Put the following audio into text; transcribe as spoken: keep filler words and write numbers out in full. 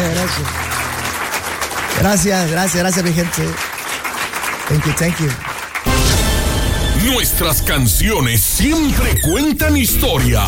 gracias, gracias. Gracias, gracias, gracias, mi gente. Thank you, thank you. Nuestras canciones siempre cuentan historia.